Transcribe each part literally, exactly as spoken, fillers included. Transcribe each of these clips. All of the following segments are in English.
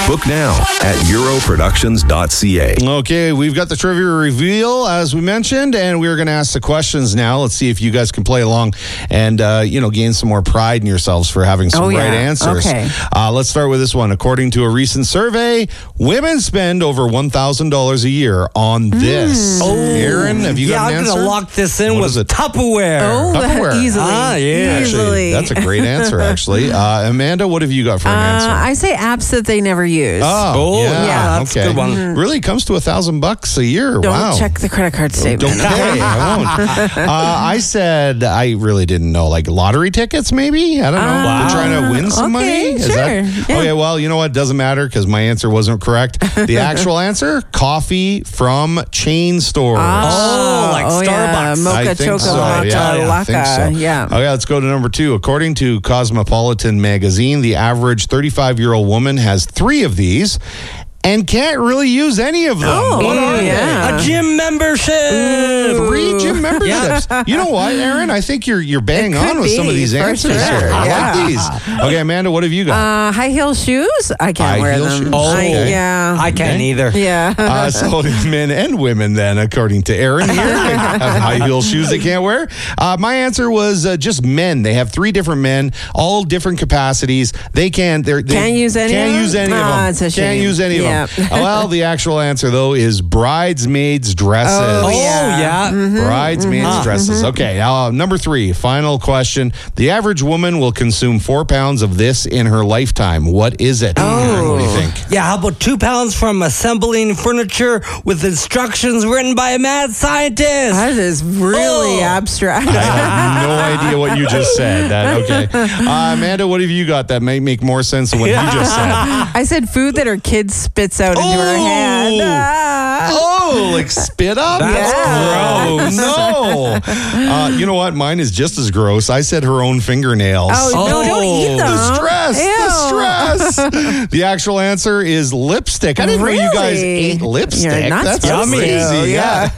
Book now at euro productions dot c a. Okay, we've got the trivia reveal, as we mentioned, and we're going to ask the questions now. Let's see if you guys can play along and, uh, you know, gain some more pride in yourselves for having some Oh, yeah. right answers. Okay. Uh, let's start with this one. According to a recent survey, women spend over one thousand dollars a year on this. Mm. Oh, Aaron, have you yeah, got an I'm answer? going to lock this in What with is it? Tupperware. Oh, Tupperware. easily. Ah, yeah. Easily. That's a great answer, actually. Uh, Amanda, what have you got for an Uh, answer? I say apps that they never use. Oh, Oh, yeah, yeah, that's a okay. good one. Really comes to a thousand bucks a year. Don't wow. check the credit card statement. Don't pay. I won't. Uh, I said I really didn't know. Like lottery tickets, maybe? I don't know. Uh, We're trying to win some okay, money? Is sure, that- yeah. Okay, well, you know what? Doesn't matter because my answer wasn't correct. The actual answer, coffee from chain stores. Oh, like oh, Yeah. Starbucks. Mocha, I think choco, so. matcha, Yeah, yeah, I think laca. so. Yeah. Okay, let's go to number two. According to Cosmopolitan magazine, the average thirty-five-year-old woman has three of these and can't really use any of them. Oh, What are yeah. A gym membership. they? Three gym memberships. You know what, Aaron? I think you're you're bang It could on with some of be, these for answers sure. here. I Yeah. like these. Okay, Amanda, what have you got? Uh, high heel shoes? I can't High wear heel them. shoes. Oh, I, okay. yeah. I can't Okay. either. yeah. Uh, so men and women, then, according to Aaron here, have high heel shoes they can't wear. Uh, my answer was uh, just men. They have three different men, all different capacities. They can't. They're, they Can't use any Can't of them? use any of Ah, them. it's a Can't shame. use any Yeah. of them. Well, the actual answer though is bridesmaids dresses. Oh, Oh, yeah. yeah. Mm-hmm. Bridesmaids dresses. Okay, uh, number three, final question. The average woman will consume four pounds of this in her lifetime. What is it? Oh. What do you think? Yeah, how about two pounds from assembling furniture with instructions written by a mad scientist? That is really Oh. abstract. I have no idea what you just said. That okay, uh, Amanda, what have you got that may make more sense than what you just said? I said food that her kid spits out into her Oh. hand. Ah. Oh, like spit up? That's Yeah. gross. No. Uh, you know what? Mine is just as gross. I said her own fingernails. Oh, no, don't eat them. The stress, Ew. the stress. The actual answer is lipstick. I didn't know you guys Really? ate lipstick. You're not That's supposed to, crazy. yeah.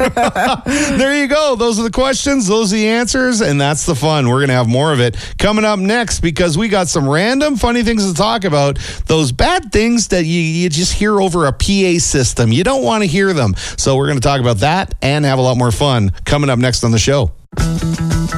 There you go. Those are the questions. Those are the answers. And that's the fun. We're going to have more of it coming up next because we got some random funny things to talk about. Those bad things that you, you just hear over a P A system. You don't want to hear them. So we're going to talk about that and have a lot more fun coming up next on the show.